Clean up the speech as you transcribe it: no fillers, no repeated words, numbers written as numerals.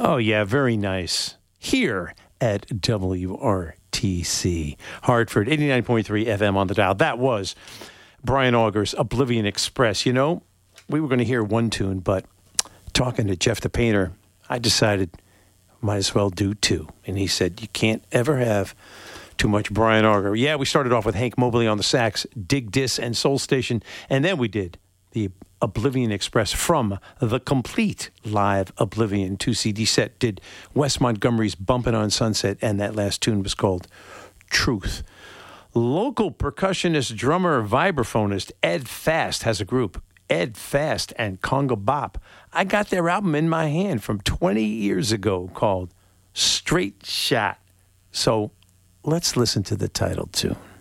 Oh, yeah, very nice. Here at WRTC, Hartford, 89.3 FM on the dial. That was Brian Auger's Oblivion Express. You know, we were going to hear one tune, but talking to Jeff the Painter, I decided might as well do two. And he said, you can't ever have too much Brian Auger. Yeah, we started off with Hank Mobley on the sax, Dig Dis and Soul Station, and then we did the Oblivion Express from the complete live Oblivion 2-CD set. Did Wes Montgomery's Bumpin' on Sunset, and that last tune was called Truth. Local percussionist, drummer, vibraphonist Ed Fast has a group, Ed Fast and Conga Bop. I got their album in my hand from 20 years ago called Straight Shot. So let's listen to the title tune.